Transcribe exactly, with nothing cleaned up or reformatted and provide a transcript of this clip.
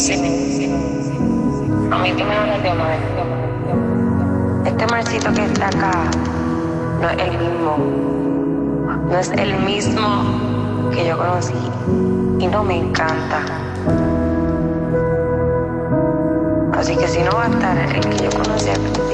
A mí tú me hablas de Omar. Este Marcito que está acá no es el mismo. No es el mismo que yo conocí. Y no me encanta. Así que si no va a estar el que yo conocí,